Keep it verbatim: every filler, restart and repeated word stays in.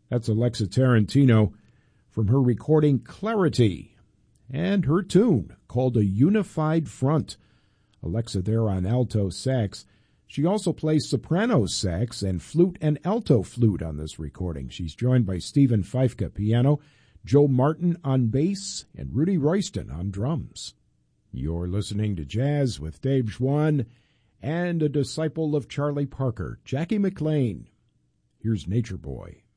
That's Alexa Tarantino from her recording Clarity and her tune called A Unified Front. Alexa there on alto sax. She also plays soprano sax and flute and alto flute on this recording. She's joined by Stephen Feifke, piano, Joe Martin on bass, and Rudy Royston on drums. You're listening to Jazz with Dave Schwann and a disciple of Charlie Parker, Jackie McLean. Here's Nature Boy.